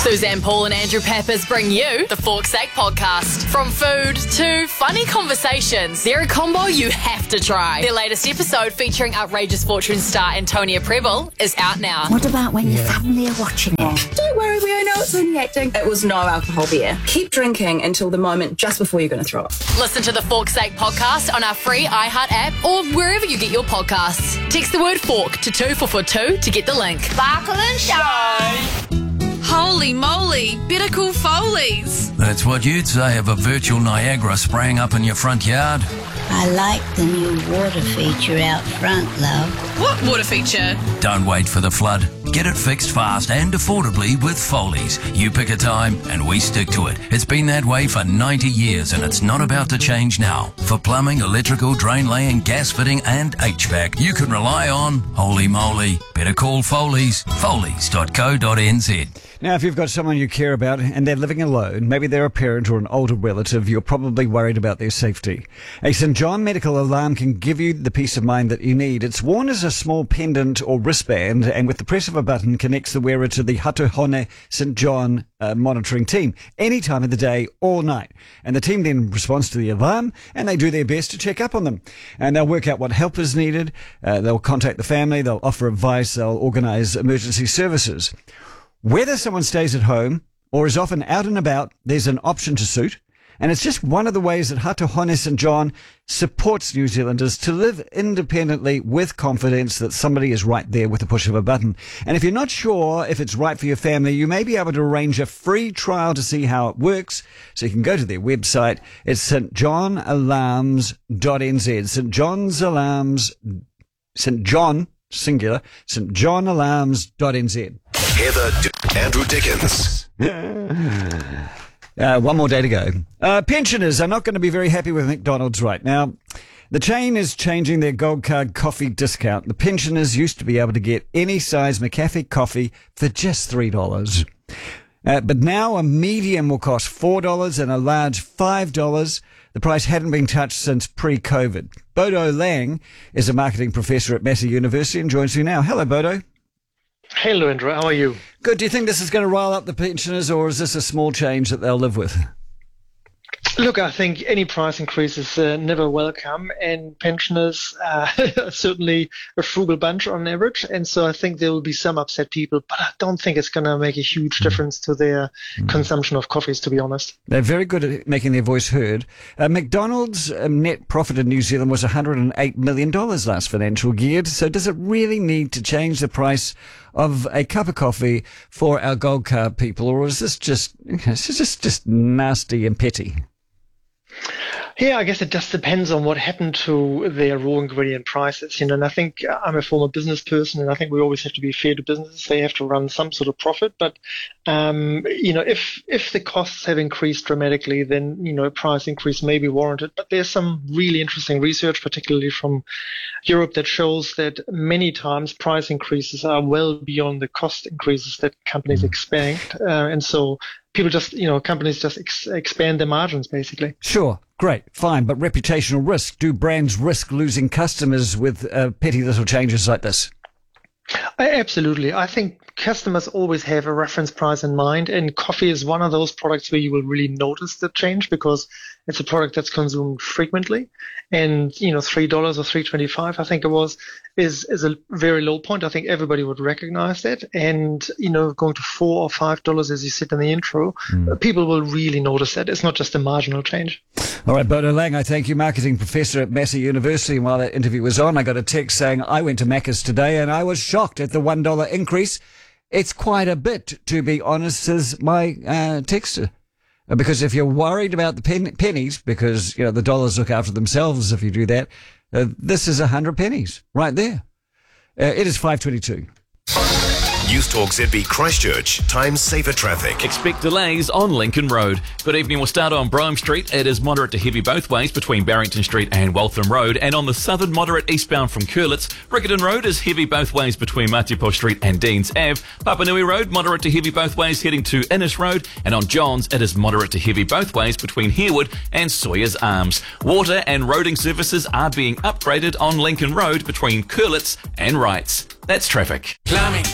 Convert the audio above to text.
Suzanne Paul and Andrew Peppers bring you the Fork's Sake podcast. From food to funny conversations, they're a combo you have to try. Their latest episode, featuring outrageous fortune star Antonia Preble, is out now. What about when your family are watching it? Don't worry, we all know it's only acting. It was no alcohol beer. Keep drinking until the moment just before you're going to throw up. Listen to the Fork's Sake podcast on our free iHeart app or wherever you get your podcasts. Text the word fork to 2442 to get the link. Sparkle and shine. Holy moly, better call Foley's. That's what you'd say of a virtual Niagara spraying up in your front yard. I like the new water feature out front, love. What water feature? Don't wait for the flood. Get it fixed fast and affordably with Foley's. You pick a time and we stick to it. It's been that way for 90 years and it's not about to change now. For plumbing, electrical, drain laying, gas fitting and HVAC, you can rely on Holy Moly. Better call Foley's. Foley's.co.nz. Now, if you've got someone you care about and they're living alone, maybe they're a parent or an older relative, you're probably worried about their safety. A St. John medical alarm can give you the peace of mind that you need. It's worn as a small pendant or wristband, and with the press of a button connects the wearer to the Hatuhone St. John monitoring team any time of the day, all night. And the team then responds to the alarm, and they do their best to check up on them. And they'll work out what help is needed. They'll contact the family. They'll offer advice. They'll organise emergency services. Whether someone stays at home or is often out and about, there's an option to suit. And it's just one of the ways that Hatuhone St. John supports New Zealanders to live independently with confidence that somebody is right there with the push of a button. And if you're not sure if it's right for your family, you may be able to arrange a free trial to see how it works. So you can go to their website. It's stjohnalarms.nz. St. John, singular, stjohnalarms.nz. Heather Andrew Dickens. One more day to go. Pensioners are not going to be very happy with McDonald's right now. The chain is changing their Gold Card coffee discount. The pensioners used to be able to get any size McCafe coffee for just $3. But now a medium will cost $4 and a large $5. The price hadn't been touched since pre-COVID. Bodo Lang is a marketing professor at Massey University and joins me now. Hello, Bodo. Hello, Andrew. How are you? Good. Do you think this is going to rile up the pensioners, or is this a small change that they'll live with? Look, I think any price increase is never welcome, and pensioners are certainly a frugal bunch on average, and so I think there will be some upset people, but I don't think it's going to make a huge difference to their consumption of coffees, to be honest. They're very good at making their voice heard. McDonald's net profit in New Zealand was $108 million last financial year, so does it really need to change the price of a cup of coffee for our Gold Card people, or is this just nasty and petty? Yeah, I guess it just depends on what happened to their raw ingredient prices, and I think I'm a former business person, and I think we always have to be fair to businesses. They have to run some sort of profit, but if the costs have increased dramatically, then a price increase may be warranted. But there's some really interesting research, particularly from Europe, that shows that many times price increases are well beyond the cost increases that companies expect, and so people just, companies just expand their margins, basically. Sure. Great. Fine. But reputational risk. Do brands risk losing customers with petty little changes like this? Absolutely. I think customers always have a reference price in mind, and coffee is one of those products where you will really notice the change because it's a product that's consumed frequently. And, $3 or $3.25, I think it was, is a very low point. I think everybody would recognize that. And, going to $4 or $5, as you said in the intro, people will really notice that. It's not just a marginal change. All right, Bodo Lang, I thank you, marketing professor at Massey University. And while that interview was on, I got a text saying I went to Macca's today and I was shocked at the $1 increase. It's quite a bit, to be honest, says my texter. Because if you're worried about the pennies, because, the dollars look after themselves if you do that, this is 100 pennies right there. It is 5:22. News Talk ZB Christchurch. Time saver traffic. Expect delays on Lincoln Road. Good evening. We'll start on Brougham Street. It is moderate to heavy both ways between Barrington Street and Waltham Road. And on the southern moderate eastbound from Curlitz, Riccarton Road is heavy both ways between Matipo Street and Deans Ave. Papanui Road, moderate to heavy both ways heading to Innes Road. And on Johns, it is moderate to heavy both ways between Harewood and Sawyers Arms. Water and roading services are being upgraded on Lincoln Road between Curlitz and Wrights. That's traffic.